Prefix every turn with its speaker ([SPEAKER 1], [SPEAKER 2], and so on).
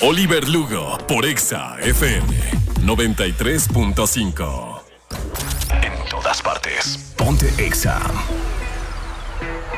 [SPEAKER 1] Oliver Lugo por Exa FM 93.5.
[SPEAKER 2] En todas partes. Ponte Exa.